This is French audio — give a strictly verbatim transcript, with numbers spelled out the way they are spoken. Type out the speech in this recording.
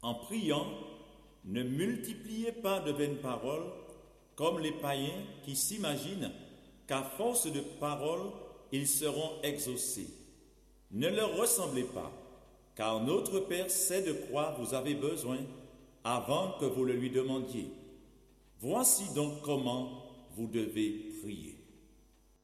En priant, ne multipliez pas de vaines paroles comme les païens qui s'imaginent qu'à force de paroles, ils seront exaucés. Ne leur ressemblez pas, car notre Père sait de quoi vous avez besoin avant que vous le lui demandiez. Voici donc comment vous devez prier.